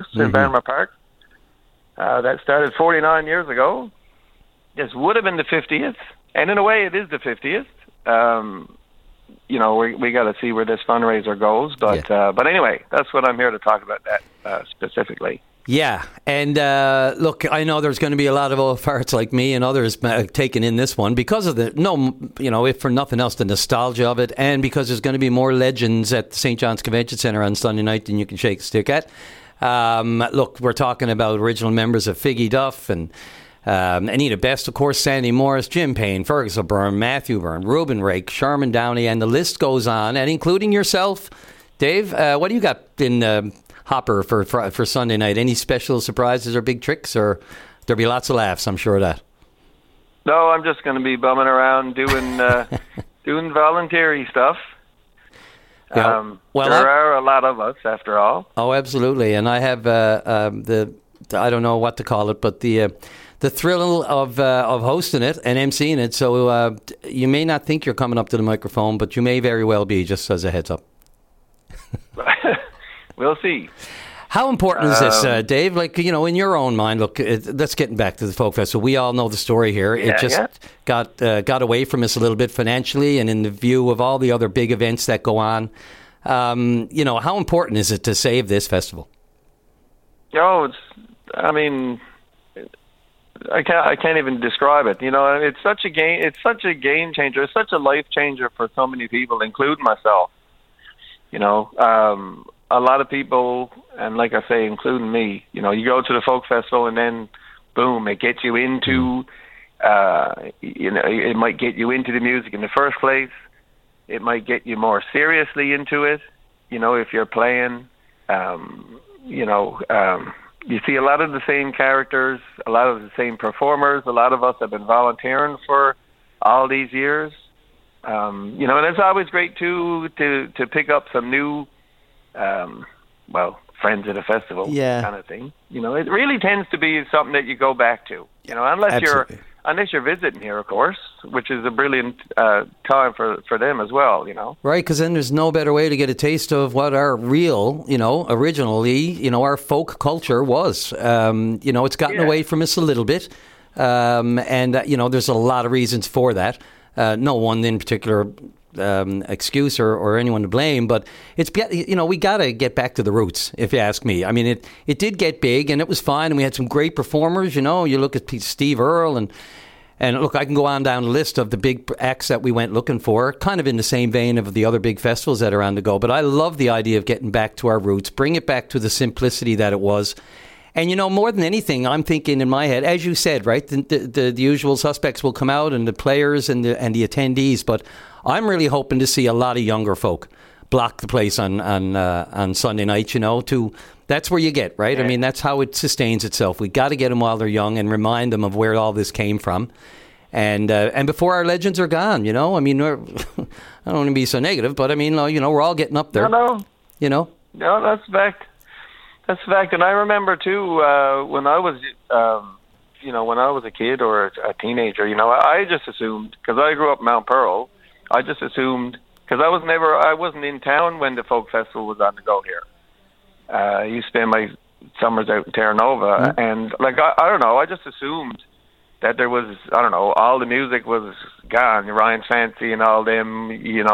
in Bannerman Park. That started 49 years ago. This would have been the 50th, and in a way, it is the 50th. We got to see where this fundraiser goes, but anyway, that's what I'm here to talk about that specifically. Yeah, and look, I know there's going to be a lot of old farts like me and others taking in this one because of if for nothing else, the nostalgia of it, and because there's going to be more legends at the St. John's Convention Centre on Sunday night than you can shake a stick at. Look, we're talking about original members of Figgy Duff and Anita Best, of course, Sandy Morris, Jim Payne, Fergus O'Byrne, Matthew Byrne, Reuben Rake, Sharman Downey, and the list goes on, and including yourself, Dave. What do you got in hopper for Sunday night? Any special surprises or big tricks, or there'll be lots of laughs, I'm sure of that? No, I'm just going to be bumming around doing doing voluntary stuff. Yeah. There are a lot of us, after all. Oh, absolutely. And I have I don't know what to call it, but the thrill of hosting it and emceeing it. So you may not think you're coming up to the microphone, but you may very well be, just as a heads up. We'll see. How important is this, Dave? Like, in your own mind, look, let's get back to the Folk Festival. We all know the story here. It just got away from us a little bit financially and in the view of all the other big events that go on. How important is it to save this festival? I can't even describe it. It's such a game changer. It's such a life changer for so many people, including myself. A lot of people, and like I say, including me, you go to the folk festival and then, boom, it gets you into, it might get you into the music in the first place. It might get you more seriously into it, if you're playing. You see a lot of the same characters, a lot of the same performers. A lot of us have been volunteering for all these years. And it's always great, too, to pick up some new friends at a festival kind of thing. It really tends to be something that you go back to, unless you're visiting here, of course, which is a brilliant time for them as well, Right, because then there's no better way to get a taste of what our real, originally, our folk culture was. It's gotten away from us a little bit, and there's a lot of reasons for that. No one in particular excuse or anyone to blame, but it's we got to get back to the roots, if you ask me. I mean, it did get big and it was fine, and we had some great performers. You look at Steve Earle and look, I can go on down the list of the big acts that we went looking for, kind of in the same vein of the other big festivals that are on the go. But I love the idea of getting back to our roots, bring it back to the simplicity that it was. And, more than anything, I'm thinking in my head, as you said, right, the usual suspects will come out and the players and the attendees, but I'm really hoping to see a lot of younger folk block the place on Sunday night, that's where you get, right? Yeah. I mean, that's how it sustains itself. We got to get them while they're young and remind them of where all this came from. And before our legends are gone, I mean, I don't want to be so negative, but I mean, we're all getting up there. No, that's fact. That's a fact, and I remember too when I was, when I was a kid or a teenager. I just assumed, because I grew up in Mount Pearl, I just assumed, because I wasn't in town when the folk festival was on the go here. I used to spend my summers out in Terra Nova, and I don't know, I just assumed that there was, all the music was gone. Ryan Fancy and all them,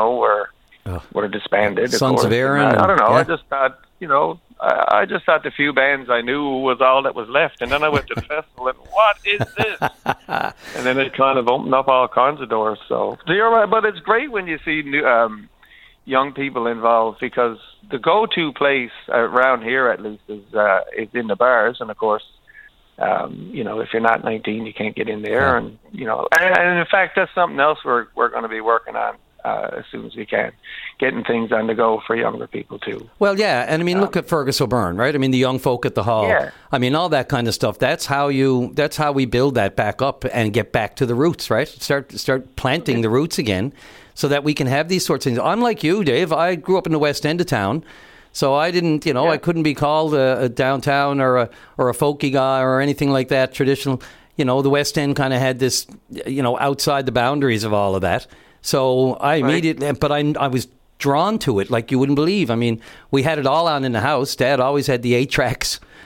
were disbanded. Sons of Aaron. I don't know. Yeah. I just thought, I just thought the few bands I knew was all that was left. And then I went to the festival and, what is this? And then it kind of opened up all kinds of doors. So you're right. But it's great when you see new, young people involved, because the go-to place around here, at least, is in the bars. And, of course, if you're not 19, you can't get in there. And, and in fact, that's something else we're going to be working on. As soon as we can, getting things on the go for younger people too. Well, yeah, and I mean, look at Fergus O'Byrne, right? I mean, the young folk at the hall. Yeah. I mean, all that kind of stuff. That's how we build that back up and get back to the roots, right? Start planting the roots again, so that we can have these sorts of things. I'm like you, Dave. I grew up in the West End of town, so I didn't, I couldn't be called a downtown or a folky guy or anything like that. Traditional, the West End kind of had this, outside the boundaries of all of that. So I immediately, but I was drawn to it like you wouldn't believe. I mean, we had it all on in the house. Dad always had the 8 tracks